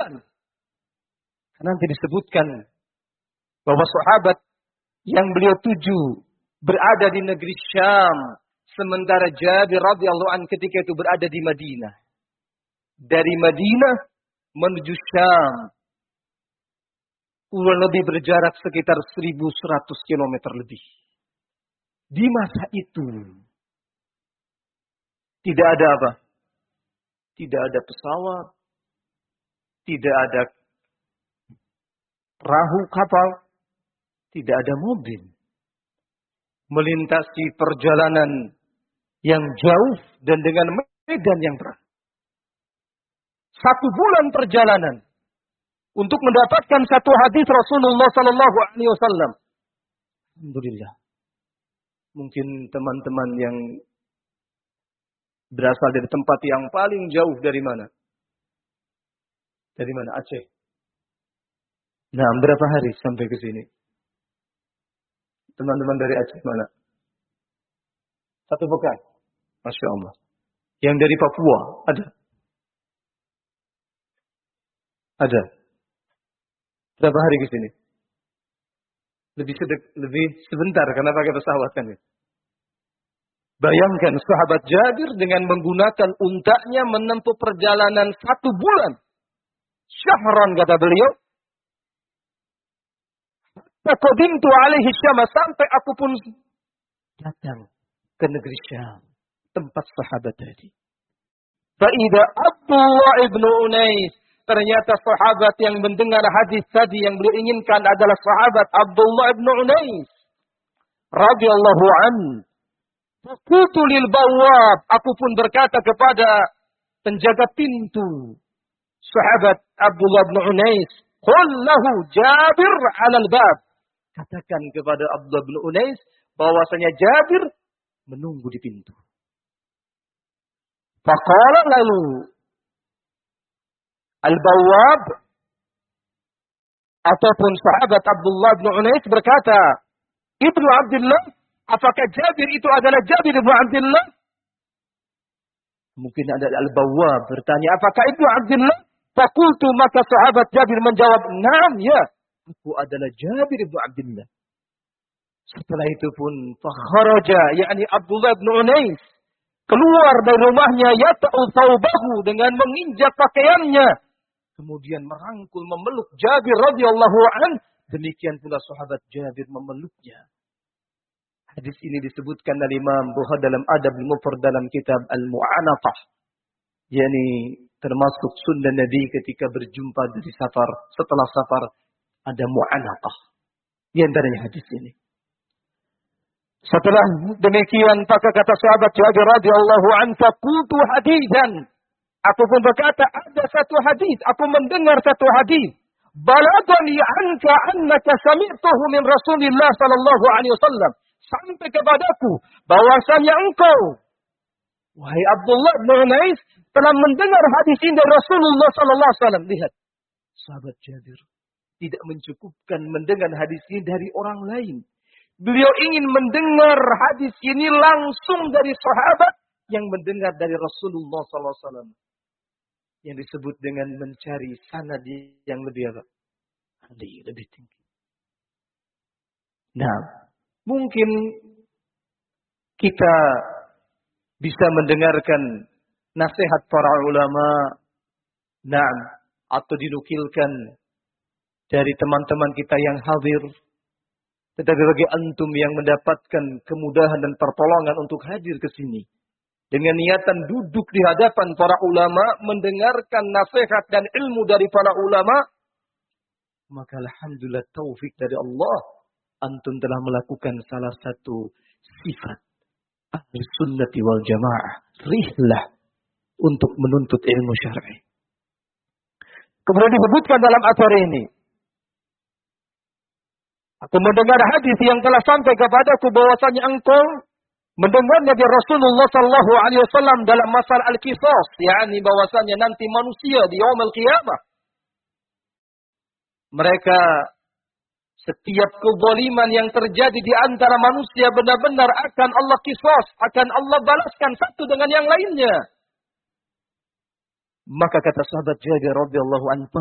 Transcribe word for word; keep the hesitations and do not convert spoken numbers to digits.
Nanti disebutkan bahwa sahabat yang beliau tuju berada di negeri Syam, sementara Jabir radhiyallahu anhu ketika itu berada di Madinah. Dari Madinah menuju Syam kurang lebih berjarak sekitar seribu seratus kilometer lebih. Di masa itu tidak ada apa? Tidak ada pesawat, tidak ada perahu kapal, tidak ada mobil. Melintasi perjalanan yang jauh dan dengan medan yang berat. Satu bulan perjalanan untuk mendapatkan satu hadis Rasulullah Sallallahu Alaihi Wasallam. Alhamdulillah. Mungkin teman-teman yang berasal dari tempat yang paling jauh dari mana? Dari mana? Aceh. Nah, berapa hari sampai ke sini? Teman-teman dari Aceh mana? Satu pekan. Masya Allah. Yang dari Papua ada? Ada. Berapa hari ke sini? Lebih sedek, lebih sebentar karena pakai pesawat kan. Bayangkan sahabat Jabir dengan menggunakan untanya menempuh perjalanan satu bulan. Syahran kata beliau. Taqadimtu alaihi Syam, sampai aku pun datang ke negeri Syam, tempat sahabat tadi. Faida Abdullah ibnu Unais, ternyata sahabat yang mendengar hadis tadi yang beliau inginkan adalah sahabat Abdullah ibnu Unais radhiyallahu an. Fakultu lil bawwab, aku pun berkata kepada penjaga pintu sahabat Abdullah ibnu Unais, qul lahu Jabir 'alal bab. Katakan kepada Abdullah bin Unais bahwasanya Jabir menunggu di pintu. Faqala lalu al-bawwab ataupun sahabat Abdullah bin Unais berkata, Ibnu Abdullah, apakah Jabir itu adalah Jabir Ibnu Abdullah? Mungkin ada al-bawwab bertanya, apakah Ibnu Abdullah? Fakultu, maka sahabat Jabir menjawab, "Naam, ya. Aku adalah Jabir ibnu Abdullah." Setelah itu pun fakharaja, yakni Abdullah bin Unais, keluar dari rumahnya yata'u thawbahu, dengan menginjak pakaiannya, kemudian merangkul memeluk Jabir radhiyallahu an. Demikian pula sahabat Jabir memeluknya. Hadis ini disebutkan oleh Imam Bukhari dalam Adab al-Mufrad dalam kitab Al-Mu'anaqah, yakni termasuk sunnah Nabi ketika berjumpa dari safar, setelah safar ada mu'anaqah. Di antaranya hadis ini. Setelah demikian, maka kata sahabat Jabir radhiyallahu anhu, qultu hadisan. Aku pun berkata, ada satu hadis, aku mendengar satu hadis. Balagani anka annaka sami'tahu min Rasulillah sallallahu alaihi wasallam. Sampai kepadaku bahwasanya engkau, wahai Abdullah bin Unais, telah mendengar hadis ini dari Rasulullah sallallahu alaihi wasallam. Lihat, sahabat Jabir tidak mencukupkan mendengar hadis ini dari orang lain. Beliau ingin mendengar hadis ini langsung dari sahabat yang mendengar dari Rasulullah sallallahu alaihi wasallam. Yang disebut dengan mencari sanad yang lebih apa? Lebih tinggi. Nah, mungkin kita bisa mendengarkan nasihat para ulama, nah, atau dinukilkan dari teman-teman kita yang hadir. Tetapi bagi antum yang mendapatkan kemudahan dan pertolongan untuk hadir ke sini, dengan niatan duduk di hadapan para ulama, mendengarkan nasihat dan ilmu dari para ulama, maka alhamdulillah taufik dari Allah, antum telah melakukan salah satu sifat ahli sunnati wal jamaah, rihlah untuk menuntut ilmu syar'i. Kemudian disebutkan dalam acara ini, aku mendengar hadis yang telah sampai kepadaku bahwasanya engkau mendengarnya dari Rasulullah sallallahu alaihi wasallam dalam masalah al-qisas, yakni bahwasanya nanti manusia di yaumul qiyamah, mereka setiap kezaliman yang terjadi di antara manusia benar-benar akan Allah qisas, akan Allah balaskan satu dengan yang lainnya. Maka kata sahabat Jabir radhiyallahu anhu,